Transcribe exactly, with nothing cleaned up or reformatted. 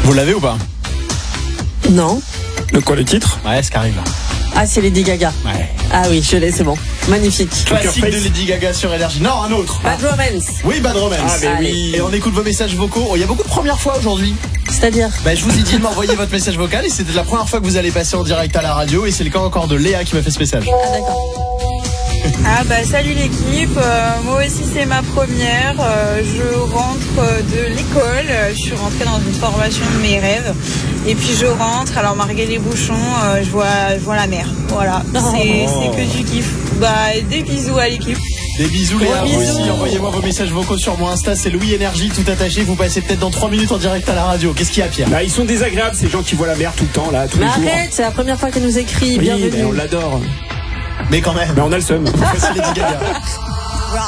Vous l'avez ou pas? Non. Le quoi, le titre? Ouais, ce qui arrive là. Ah, c'est Lady Gaga. Ouais. Ah oui, je l'ai, c'est bon. Magnifique. Classique de Lady Gaga sur Énergie. Non, un autre. Bad Romance. Oui, Bad Romance. Ah, mais Allez. oui. Et on écoute vos messages vocaux. Oh, il y a beaucoup de premières fois aujourd'hui. C'est-à-dire Bah, je vous ai dit de m'envoyer votre message vocal et c'était la première fois que vous allez passer en direct à la radio et c'est le cas encore de Léa qui m'a fait ce message. Ah, d'accord. Ah bah salut l'équipe, euh, moi aussi c'est ma première, euh, je rentre de l'école, euh, je suis rentrée dans une formation de mes rêves et puis je rentre, alors malgré les bouchons, euh, je, vois, je vois la mer, voilà, c'est, c'est que du kiff. Bah des bisous à l'équipe. Des bisous Léa, Gros vous bisous. aussi, envoyez-moi vos messages vocaux sur mon Insta, c'est Louis Énergie, tout attaché, vous passez peut-être dans trois minutes en direct à la radio. Qu'est-ce qu'il y a, Pierre? Bah, ils sont désagréables, ces gens qui voient la mer tout le temps, là, tous Mais les jours. arrête, c'est la première fois qu'elle nous écrit. Oui, Bienvenue. mais on l'adore. Mais quand même. Mais on a le seum. C'est Lady Gaga.